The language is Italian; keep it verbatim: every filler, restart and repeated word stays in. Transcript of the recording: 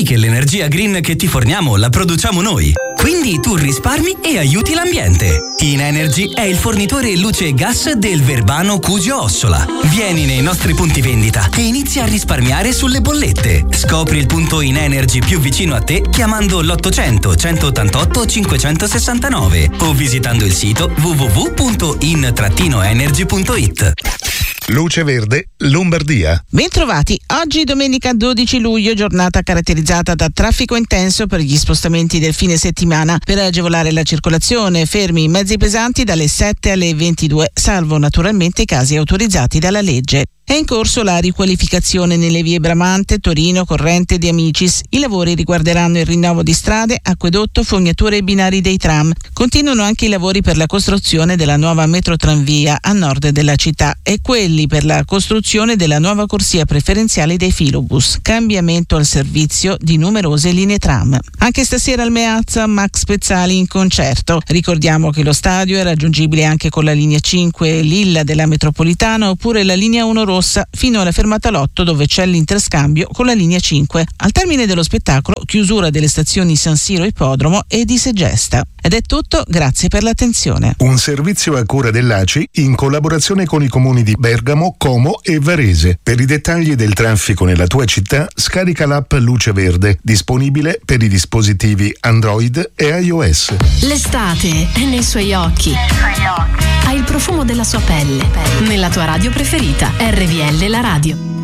che l'energia green che ti forniamo la produciamo noi. Quindi tu risparmi e aiuti l'ambiente. Inenergy è il fornitore luce e gas del Verbano Cusio Ossola. Vieni nei nostri punti vendita e inizia a risparmiare sulle bollette. Scopri il punto Inenergy più vicino a te chiamando l'ottocento centottantotto cinquecentosessantanove o visitando il sito w w w punto in energy punto it. Luce Verde, Lombardia. Bentrovati. Oggi domenica dodici luglio, giornata caratterizzata da traffico intenso per gli spostamenti del fine settimana. Per agevolare la circolazione, fermi i mezzi pesanti dalle sette alle ventidue, salvo naturalmente i casi autorizzati dalla legge. È in corso la riqualificazione nelle vie Bramante, Torino, Corrente di Amicis. I lavori riguarderanno il rinnovo di strade, acquedotto, fognature e binari dei tram. Continuano anche i lavori per la costruzione della nuova metrotranvia a nord della città e quelli per la costruzione della nuova corsia preferenziale dei filobus. Cambiamento al servizio di numerose linee tram. Anche stasera al Meazza Max Pezzali in concerto. Ricordiamo che lo stadio è raggiungibile anche con la linea cinque Lilla della metropolitana oppure la linea uno Rossa fino alla fermata Lotto, dove c'è l'interscambio con la linea cinque. Al termine dello spettacolo, chiusura delle stazioni San Siro Ippodromo e di Segesta. Ed è tutto, grazie per l'attenzione. Un servizio a cura dell'A C I in collaborazione con i comuni di Bergamo, Como e Varese. Per i dettagli del traffico nella tua città, scarica l'app Luce Verde, disponibile per i dispositivi Android e iOS. L'estate è nei suoi occhi. Ha il profumo della sua pelle. Nella tua radio preferita, R V L la radio.